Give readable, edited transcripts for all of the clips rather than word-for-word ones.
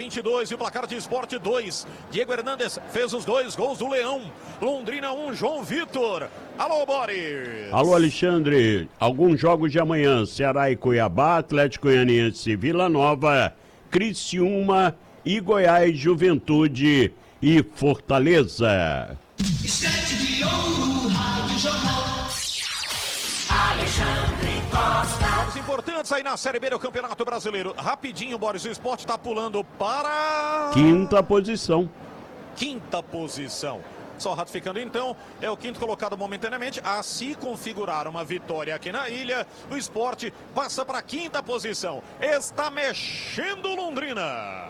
22 e o placar de Sport 2. Diego Hernandes fez os 2 gols do Leão. Londrina 1, João Vitor. Alô, Boris. Alô, Alexandre. Alguns jogos de amanhã: Ceará e Cuiabá, Atlético Goianiense e Vila Nova, Criciúma e Goiás, Juventude e Fortaleza. Jogos importantes aí na Série B do Campeonato Brasileiro. Rapidinho, Boris, o Sport está pulando para... Quinta posição. Quinta posição. Só ratificando então, é o quinto colocado momentaneamente. A se configurar uma vitória aqui na ilha, o Sport passa para a quinta posição. Está mexendo Londrina.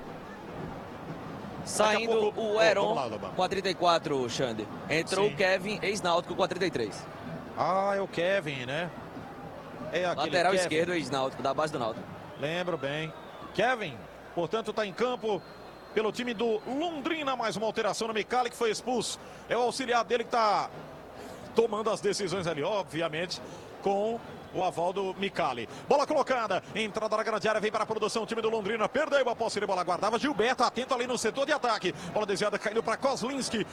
Saindo pouco... o Heron lá, com a 34, Xande. Entrou Sim. o Kevin, ex-náutico, com a 33. Ah, é o Kevin, né? É aquele Lateral Kevin. esquerdo, ex-náutico, da base do náutico. Lembro bem. Kevin, portanto, está em campo pelo time do Londrina. Mais uma alteração no Micali, que foi expulso. É o auxiliar dele que está tomando as decisões ali, obviamente, com o aval do Micali. Bola colocada, entrada na grande área, vem para a produção, o time do Londrina perdeu a posse de bola, guardava Gilberto, atento ali no setor de ataque. Bola desviada, caindo para Kozlinski,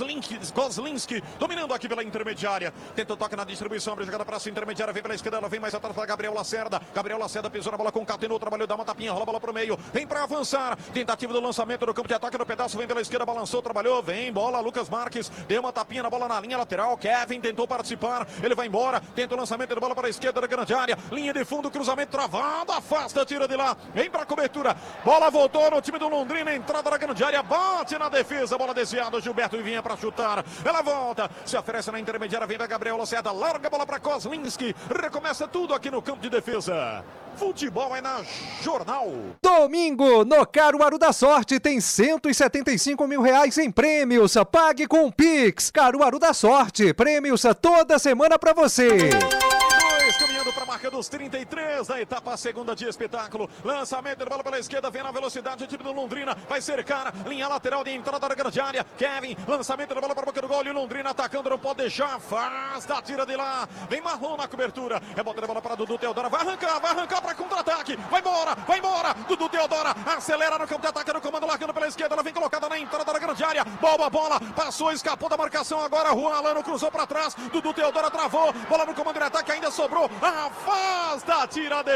dominando aqui pela intermediária. Tenta o toque na distribuição, abre jogada para essa intermediária, vem pela esquerda, ela vem mais atrás para Gabriel Lacerda. Gabriel Lacerda pisou na bola, concatenou, trabalhou, dá uma tapinha, rola a bola para o meio, vem para avançar. Tentativa do lançamento do campo de ataque no pedaço, vem pela esquerda, balançou, trabalhou, vem, bola, Lucas Marques, deu uma tapinha na bola na linha lateral. Kevin tentou participar, ele vai embora, tenta o lançamento de bola para a esquerda da grande área, linha de fundo, cruzamento travado, afasta, tira de lá, vem para a cobertura, bola voltou no time do Londrina, entrada na grande área, bate na defesa, bola desviada, Gilberto vinha para chutar, ela volta, se oferece na intermediária, vem para Gabriel Lacerda, larga a bola para Kozlinski, recomeça tudo aqui no campo de defesa. Futebol é na Jornal. Domingo, no Caruaru da Sorte, tem R$175 mil em prêmios. Pague com o Pix. Caruaru da Sorte, prêmios toda semana pra você. Caminhando para a marca dos 33 da etapa segunda de espetáculo. Lançamento de bola pela esquerda, vem na velocidade, o time do Londrina vai cercar, linha lateral de entrada da grande área. Kevin, lançamento de bola para a boca do gol e o Londrina atacando, não pode deixar, afasta, tira de lá, vem Marlon na cobertura, rebota de bola para Dudu Teodora, vai arrancar para contra-ataque, vai embora, Dudu Teodora, acelera no campo de ataque, no comando, largando pela esquerda, ela vem colocada na entrada da grande área, bola, passou, escapou da marcação, agora Juan Alano cruzou para trás, Dudu Teodora travou, bola no comando de ataque, ainda sobrou, afasta, tira a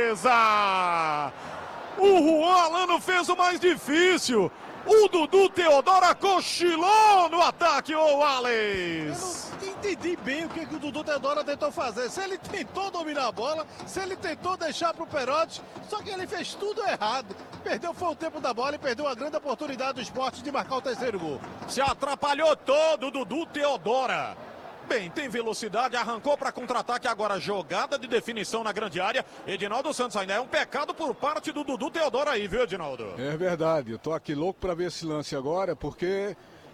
defesa. O Juan Alano fez o mais difícil. O Dudu Teodora cochilou no ataque, ô Alex. Eu não entendi bem o que o Dudu Teodora tentou fazer. Se ele tentou dominar a bola, se ele tentou deixar pro Perotti, só que ele fez tudo errado. Perdeu foi o tempo da bola e perdeu a grande oportunidade do Sport de marcar o terceiro gol. Se atrapalhou todo o Dudu Teodora. Bem, tem velocidade, arrancou para contra-ataque, agora jogada de definição na grande área. Edinaldo Santos, ainda é um pecado por parte do Dudu Teodoro aí, viu, Edinaldo? É verdade, eu tô aqui louco para ver esse lance agora, porque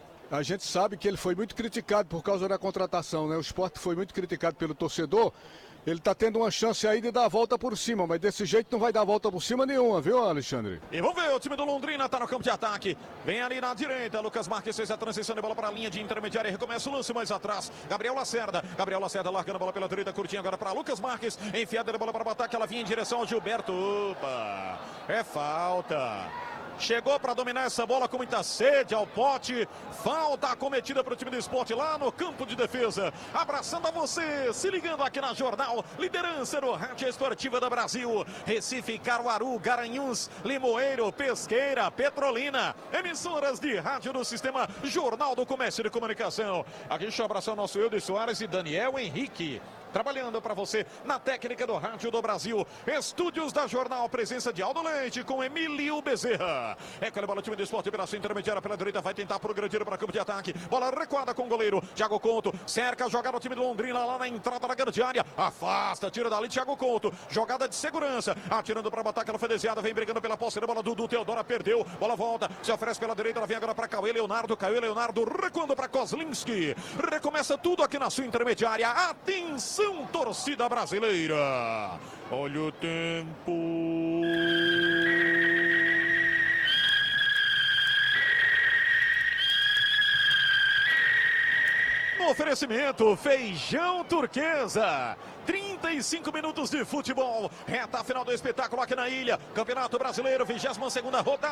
a gente sabe que ele foi muito criticado por causa da contratação, né? O Sport foi muito criticado pelo torcedor. Ele tá tendo uma chance aí de dar a volta por cima, mas desse jeito não vai dar a volta por cima nenhuma, viu, Alexandre? E vamos ver, o time do Londrina tá no campo de ataque. Vem ali na direita, Lucas Marques fez a transição de bola para a linha de intermediária. Recomeça o lance mais atrás. Gabriel Lacerda largando a bola pela direita, curtinha agora para Lucas Marques. Enfiada de bola para o ataque, ela vinha em direção ao Gilberto. Opa, é falta. Chegou para dominar essa bola com muita sede ao pote. Falta cometida para o time do Sport lá no campo de defesa. Abraçando a você, se ligando aqui na Jornal. Liderança no Rádio Esportiva do Brasil. Recife, Caruaru, Garanhuns, Limoeiro, Pesqueira, Petrolina. Emissoras de rádio do Sistema Jornal do Comércio e de Comunicação. Aqui deixa eu abraçar o nosso Eudes Soares e Daniel Henrique. Trabalhando para você na técnica do Rádio do Brasil. Estúdios da Jornal, presença de Aldo Leite com Emílio Bezerra. É aquela bola, time do Sport pela sua intermediária pela direita, vai tentar progredir para campo de ataque. Bola recuada com o goleiro, Thiago Couto. Cerca a jogada do time do Londrina lá na entrada da grande área. Afasta, tira dali, Thiago Couto. Jogada de segurança, atirando para o ataque, ela foi desviada, vem brigando pela posse da bola. Dudu Teodora perdeu, bola volta, se oferece pela direita, ela vem agora para Cauê Leonardo recuando para Kozlinski. Recomeça tudo aqui na sua intermediária. Atenção, torcida brasileira. Olha o tempo. No oferecimento, feijão turquesa. 35 minutos de futebol. Reta final do espetáculo aqui na ilha. Campeonato Brasileiro, 22ª rodada.